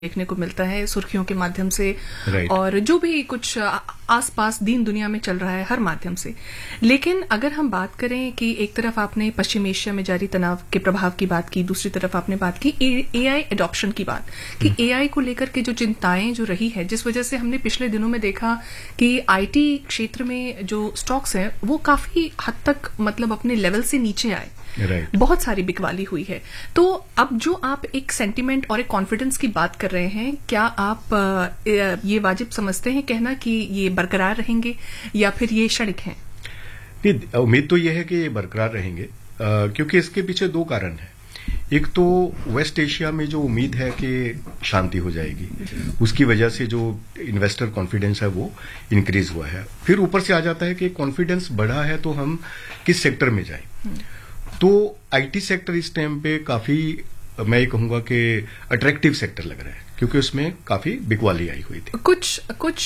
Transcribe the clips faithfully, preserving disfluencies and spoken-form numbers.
देखने को मिलता है सुर्खियों के माध्यम से right. और जो भी कुछ आसपास दीन दुनिया में चल रहा है हर माध्यम से। लेकिन अगर हम बात करें कि एक तरफ आपने पश्चिम एशिया में जारी तनाव के प्रभाव की बात की, दूसरी तरफ आपने बात की एआई एडॉप्शन की बात कि एआई को लेकर के जो चिंताएं जो रही है, जिस वजह से हमने पिछले दिनों में देखा कि आईटी क्षेत्र में जो स्टॉक्स हैं वो काफी हद तक मतलब अपने लेवल से नीचे आए। Right. बहुत सारी बिकवाली हुई है। तो अब जो आप एक सेंटिमेंट और एक कॉन्फिडेंस की बात कर रहे हैं, क्या आप ये वाजिब समझते हैं कहना कि ये बरकरार रहेंगे या फिर ये क्षणिक हैं? नहीं, उम्मीद तो ये है कि ये बरकरार रहेंगे, आ, क्योंकि इसके पीछे दो कारण हैं। एक तो वेस्ट एशिया में जो उम्मीद है कि शांति हो जाएगी, उसकी वजह से जो इन्वेस्टर कॉन्फिडेंस है वो इंक्रीज हुआ है। फिर ऊपर से आ जाता है कि कॉन्फिडेंस बढ़ा है तो हम किस सेक्टर में जाएं। तो आईटी सेक्टर इस टाइम पे काफी, मैं ये कहूंगा कि अट्रैक्टिव सेक्टर लग रहा है, क्योंकि उसमें काफी बिकवाली आई हुई थी। कुछ कुछ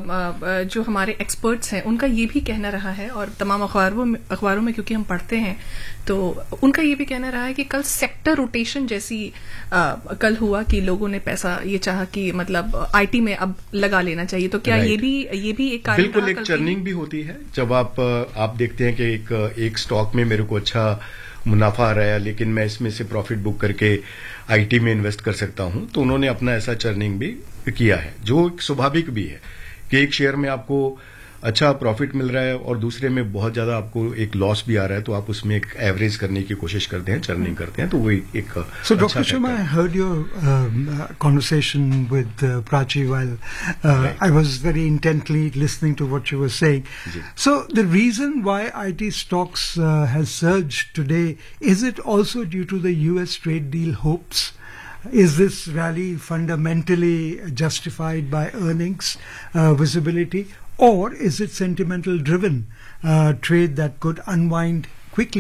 जो हमारे एक्सपर्ट्स हैं उनका ये भी कहना रहा है, और तमाम अखबारों में अखबारों में क्योंकि हम पढ़ते हैं तो उनका ये भी कहना रहा है कि कल सेक्टर रोटेशन जैसी आ, कल हुआ कि लोगों ने पैसा ये चाहा कि मतलब आईटी में अब लगा लेना चाहिए। तो क्या ये भी ये भी एक कारण? बिल्कुल, एक चर्निंग भी होती है जब आप आप देखते हैं कि एक एक स्टॉक में मेरे को अच्छा मुनाफा आ रहा है, लेकिन मैं इसमें से प्रॉफिट बुक करके आईटी में इन्वेस्ट कर सकता हूं। तो उन्होंने अपना ऐसा चर्निंग भी किया है, जो स्वाभाविक भी है कि एक शेयर में आपको अच्छा प्रॉफिट मिल रहा है और दूसरे में बहुत ज्यादा आपको एक लॉस भी आ रहा है, तो आप उसमें एक एवरेज करने की कोशिश करते हैं, चर्निंग करते हैं। तो वो एक So Doctor Sharma, I heard your um, uh, conversation with uh, Prachi while uh, right. I was very intently listening to what you were saying. Ji. So the reason why I T stocks uh, has surged today, is it also due to the U S trade deal hopes? Is this rally fundamentally justified by earnings uh, visibility? Or is it sentimental driven uh, trade that could unwind quickly?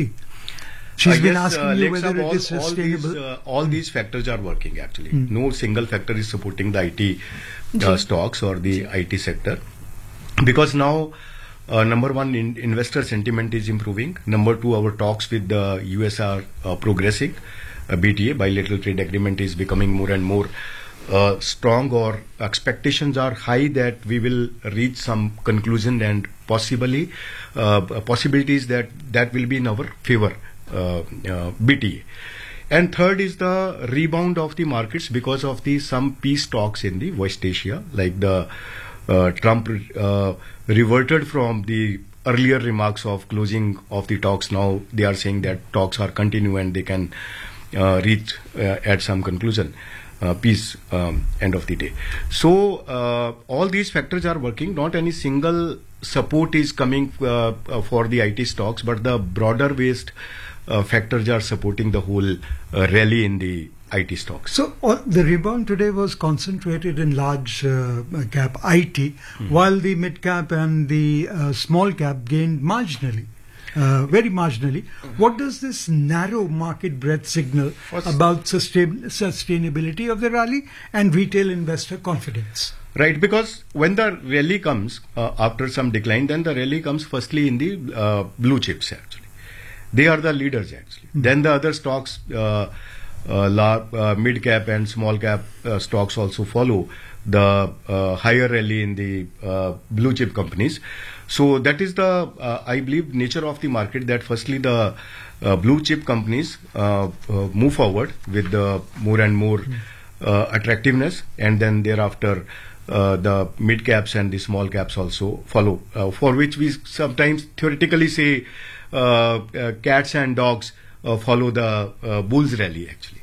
She's uh, been yes, asking uh, you Lex, whether all, it is sustainable. All these, uh, all mm. these factors are working actually. Mm. No single factor is supporting the I T uh, stocks or the I T sector. Because now, uh, number one, in, investor sentiment is improving. Number two, our talks with the U S are uh, progressing. Uh, B T A, bilateral trade agreement, is becoming more and more Uh, strong, or expectations are high that we will reach some conclusion and possibly uh, possibilities that that will be in our favor, uh, uh, B T A. And third is the rebound of the markets because of the some peace talks in the West Asia, like the uh, Trump uh, reverted from the earlier remarks of closing of the talks. Now they are saying that talks are continue and they can uh, reach uh, at some conclusion. Uh, peace um, end of the day. So uh, all these factors are working. Not any single support is coming uh, uh, for the I T stocks, but the broader based uh, factors are supporting the whole uh, rally in the I T stocks. So uh, the rebound today was concentrated in large uh, cap I T, mm-hmm. while the mid cap and the uh, small cap gained marginally. Uh, very marginally. What does this narrow market breadth signal What's about sustain, sustainability of the rally and retail investor confidence? Right, because when the rally comes uh, after some decline, then the rally comes firstly in the uh, blue chips actually. They are the leaders actually. Mm-hmm. Then the other stocks, uh, uh, large, uh, mid cap and small cap uh, stocks also follow the uh, higher rally in the uh, blue chip companies. So that is the, uh, I believe, nature of the market, that firstly the uh, blue chip companies uh, uh, move forward with the more and more uh, attractiveness, and then thereafter uh, the mid caps and the small caps also follow, uh, for which we sometimes theoretically say uh, uh, cats and dogs uh, follow the uh, bulls rally actually.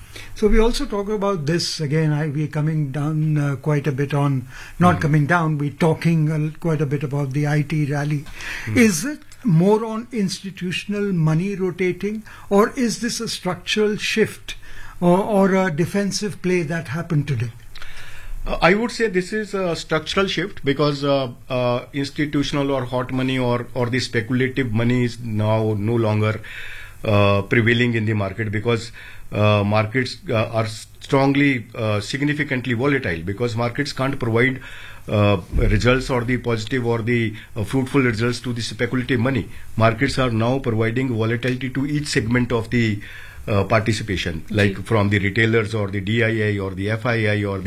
So we also talk about this again. I, we're coming down uh, quite a bit on, not mm. coming down, we're talking uh, quite a bit about the I T rally. Mm. Is it more on institutional money rotating, or is this a structural shift or, or a defensive play that happened today? Uh, I would say this is a structural shift, because uh, uh, institutional or hot money or, or the speculative money is now no longer uh, prevailing in the market, because uh, markets uh, are strongly, uh, significantly volatile, because markets can't provide uh, results or the positive or the uh, fruitful results to the speculative money. Markets are now providing volatility to each segment of the uh, participation, like from the retailers or the D I I or the F I I or